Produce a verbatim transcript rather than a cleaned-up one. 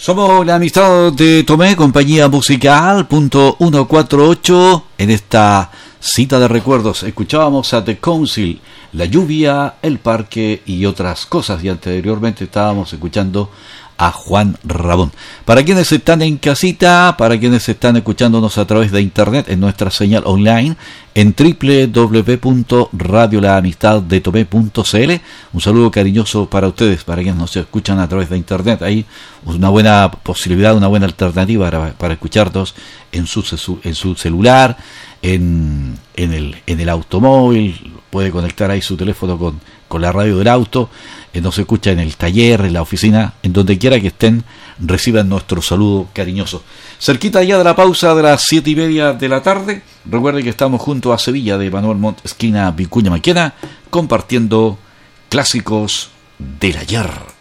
Somos la amistad de Tomé, compañía musical, punto ciento cuarenta y ocho. En esta cita de recuerdos escuchábamos a The Council, La Lluvia, El Parque y otras cosas. Y anteriormente estábamos escuchando a Juan Rabón. Para quienes están en casita, para quienes están escuchándonos a través de internet en nuestra señal online en doble u doble u doble u punto radio la amistad de tomé punto c l, un saludo cariñoso para ustedes, para quienes nos escuchan a través de internet. Ahí una buena posibilidad, una buena alternativa para, para escucharnos en su, en su celular, en, en, el, en el automóvil. Puede conectar ahí su teléfono con, con la radio del auto. Eh, nos escucha en el taller, en la oficina, en donde quiera que estén, reciban nuestro saludo cariñoso. Cerquita ya de la pausa de las siete y media de la tarde, recuerden que estamos junto a Sevilla de Manuel Montt, esquina Vicuña Maquena, compartiendo clásicos del ayer.